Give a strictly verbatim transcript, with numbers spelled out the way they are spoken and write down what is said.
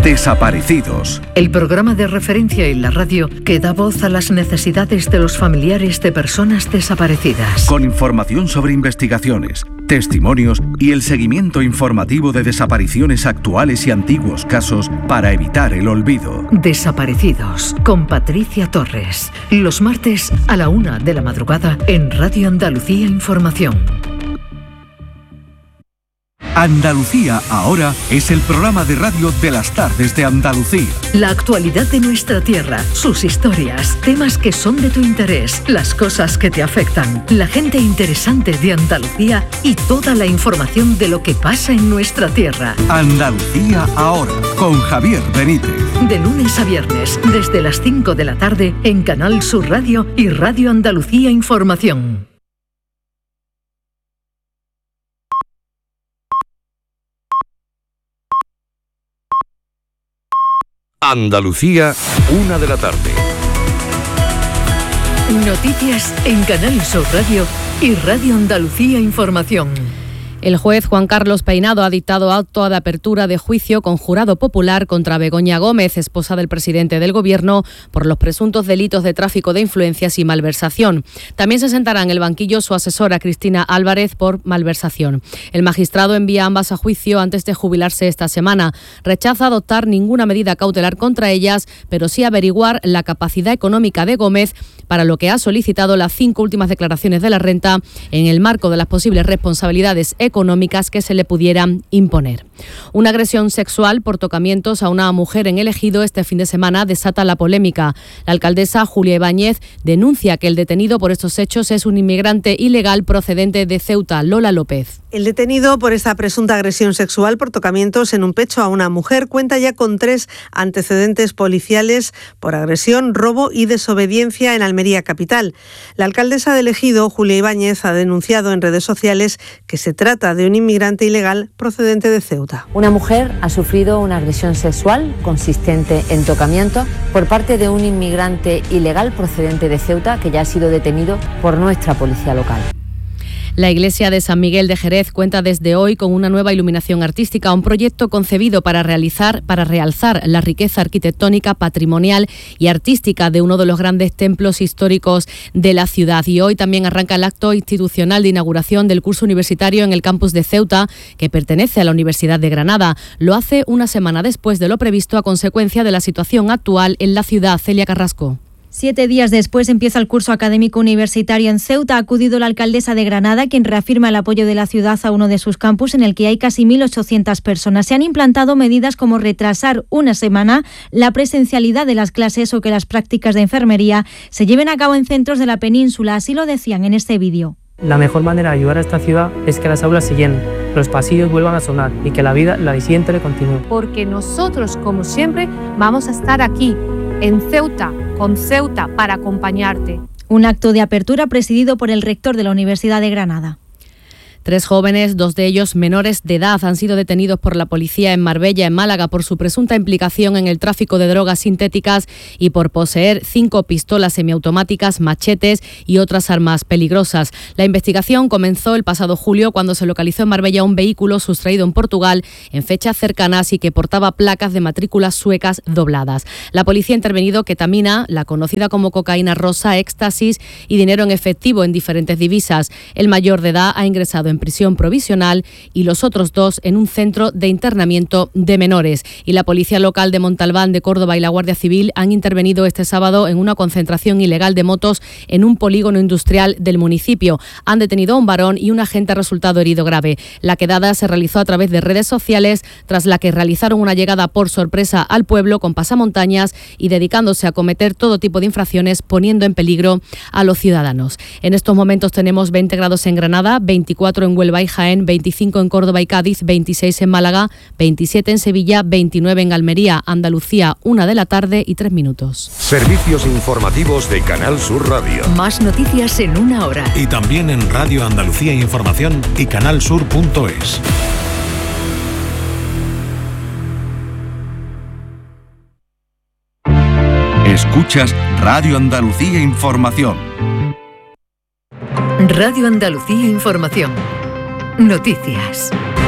Desaparecidos. El programa de referencia en la radio que da voz a las necesidades de los familiares de personas desaparecidas. Con información sobre investigaciones, testimonios y el seguimiento informativo de desapariciones actuales y antiguos casos para evitar el olvido. Desaparecidos, con Patricia Torres. Los martes a la una de la madrugada en Radio Andalucía Información. Andalucía Ahora es el programa de radio de las tardes de Andalucía. La actualidad de nuestra tierra, sus historias, temas que son de tu interés, las cosas que te afectan, la gente interesante de Andalucía y toda la información de lo que pasa en nuestra tierra. Andalucía Ahora, con Javier Benítez. De lunes a viernes, desde las cinco de la tarde, en Canal Sur Radio y Radio Andalucía Información. Andalucía, una de la tarde. Noticias en Canal Sur Radio y Radio Andalucía Información. El juez Juan Carlos Peinado ha dictado acto de apertura de juicio con jurado popular contra Begoña Gómez, esposa del presidente del Gobierno, por los presuntos delitos de tráfico de influencias y malversación. También se sentará en el banquillo su asesora Cristina Álvarez por malversación. El magistrado envía a ambas a juicio antes de jubilarse esta semana. Rechaza adoptar ninguna medida cautelar contra ellas, pero sí averiguar la capacidad económica de Gómez, para lo que ha solicitado las cinco últimas declaraciones de la renta en el marco de las posibles responsabilidades económicas económicas que se le pudieran imponer. Una agresión sexual por tocamientos a una mujer en El Ejido este fin de semana desata la polémica. La alcaldesa Julia Ibáñez denuncia que el detenido por estos hechos es un inmigrante ilegal procedente de Ceuta. Lola López. El detenido por esta presunta agresión sexual por tocamientos en un pecho a una mujer cuenta ya con tres antecedentes policiales por agresión, robo y desobediencia en Almería capital. La alcaldesa del Ejido, Julia Ibáñez, ha denunciado en redes sociales que se trata de un inmigrante ilegal procedente de Ceuta. Una mujer ha sufrido una agresión sexual consistente en tocamientos por parte de un inmigrante ilegal procedente de Ceuta que ya ha sido detenido por nuestra policía local. La iglesia de San Miguel de Jerez cuenta desde hoy con una nueva iluminación artística, un proyecto concebido para realizar, para realzar la riqueza arquitectónica, patrimonial y artística de uno de los grandes templos históricos de la ciudad. Y hoy también arranca el acto institucional de inauguración del curso universitario en el campus de Ceuta, que pertenece a la Universidad de Granada. Lo hace una semana después de lo previsto a consecuencia de la situación actual en la ciudad. Celia Carrasco. Siete días después empieza el curso académico universitario en Ceuta. Ha acudido la alcaldesa de Granada, quien reafirma el apoyo de la ciudad a uno de sus campus en el que hay casi mil ochocientas personas. Se han implantado medidas como retrasar una semana la presencialidad de las clases o que las prácticas de enfermería se lleven a cabo en centros de la península. Así lo decían en este vídeo. La mejor manera de ayudar a esta ciudad es que las aulas se llenen, los pasillos vuelvan a sonar y que la vida, la de siempre, continúe. Porque nosotros, como siempre, vamos a estar aquí, en Ceuta, con Ceuta, para acompañarte. Un acto de apertura presidido por el rector de la Universidad de Granada. Tres jóvenes, dos de ellos menores de edad, han sido detenidos por la policía en Marbella, en Málaga, por su presunta implicación en el tráfico de drogas sintéticas y por poseer cinco pistolas semiautomáticas, machetes y otras armas peligrosas. La investigación comenzó el pasado julio cuando se localizó en Marbella un vehículo sustraído en Portugal en fechas cercanas y que portaba placas de matrículas suecas dobladas. La policía ha intervenido ketamina, la conocida como cocaína rosa, éxtasis y dinero en efectivo en diferentes divisas. El mayor de edad ha ingresado en en prisión provisional y los otros dos en un centro de internamiento de menores. Y la Policía Local de Montalbán, de Córdoba y la Guardia Civil han intervenido este sábado en una concentración ilegal de motos en un polígono industrial del municipio. Han detenido a un varón y un agente ha resultado herido grave. La quedada se realizó a través de redes sociales, tras la que realizaron una llegada por sorpresa al pueblo con pasamontañas y dedicándose a cometer todo tipo de infracciones, poniendo en peligro a los ciudadanos. En estos momentos tenemos veinte grados en Granada, veinticuatro en Huelva y Jaén, veinticinco en Córdoba y Cádiz, veintiséis en Málaga, veintisiete en Sevilla, veintinueve en Almería. Andalucía, una de la tarde y tres minutos. Servicios informativos de Canal Sur Radio. Más noticias en una hora. Y también en Radio Andalucía Información y canalsur punto es. Escuchas Radio Andalucía Información. Radio Andalucía Información. Noticias.